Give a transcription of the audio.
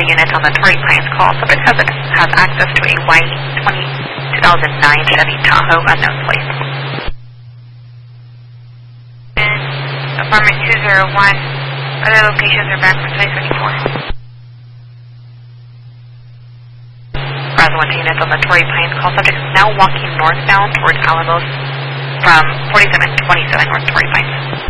the unit on the Torrey Pines call. Subject has access to a white 2009 Chevy Tahoe unknown plate. And apartment 201. Other locations are back from 2024. Roswell unit on the Torrey Pines call. Subject is now walking northbound towards Alamos from 4727 North Torrey Pines.